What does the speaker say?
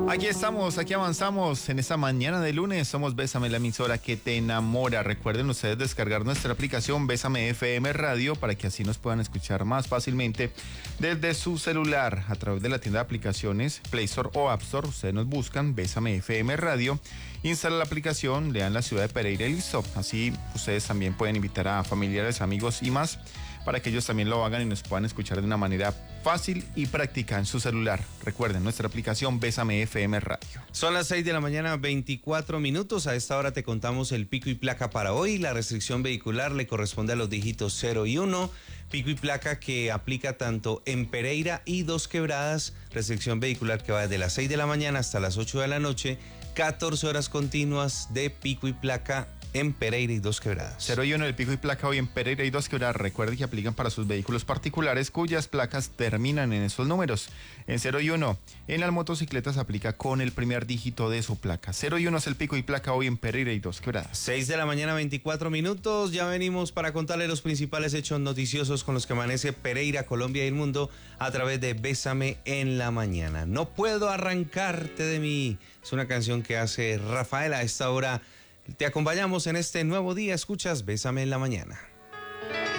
Aquí estamos, aquí avanzamos en esta mañana de lunes. Somos Bésame, la emisora que te enamora. Recuerden ustedes descargar nuestra aplicación Bésame FM Radio para que así nos puedan escuchar más fácilmente desde su celular a través de la tienda de aplicaciones Play Store o App Store. Ustedes nos buscan Bésame FM Radio, instalan la aplicación, le dan la ciudad de Pereira y listo. Así ustedes también pueden invitar a familiares, amigos y más para que ellos también lo hagan y nos puedan escuchar de una manera fácil y práctica en su celular. Recuerden, nuestra aplicación Bésame FM Radio. Son las 6 de la mañana, 24 minutos. A esta hora te contamos el pico y placa para hoy. La restricción vehicular le corresponde a los dígitos 0 y 1. Pico y placa que aplica tanto en Pereira y Dos Quebradas. Restricción vehicular que va desde las 6 de la mañana hasta las 8 de la noche. 14 horas continuas de pico y placa en Pereira y Dos Quebradas. 0 y 1 del pico y placa hoy en Pereira y Dos Quebradas. Recuerde que aplican para sus vehículos particulares cuyas placas terminan en esos números. En 0 y 1, en las motocicletas aplica con el primer dígito de su placa. 0 y 1 es el pico y placa hoy en Pereira y Dos Quebradas. 6 de la mañana, 24 minutos. Ya venimos para contarle los principales hechos noticiosos con los que amanece Pereira, Colombia y el mundo a través de Bésame en la mañana. No puedo arrancarte de mí. Es una canción que hace Rafael a esta hora. Te acompañamos en este nuevo día. Escuchas Bésame en la mañana.